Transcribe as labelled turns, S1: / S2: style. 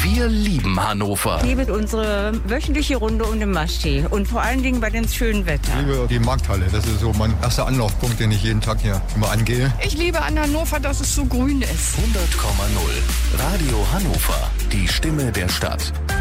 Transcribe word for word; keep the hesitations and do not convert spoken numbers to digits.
S1: Wir lieben Hannover.
S2: Ich liebe unsere wöchentliche Runde um den Maschsee und vor allen Dingen bei dem schönen Wetter.
S3: Ich liebe die Markthalle. Das ist so mein erster Anlaufpunkt, den ich jeden Tag hier immer angehe.
S4: Ich liebe an Hannover, dass es so grün ist.
S1: hundert Komma null. Radio Hannover. Die Stimme der Stadt.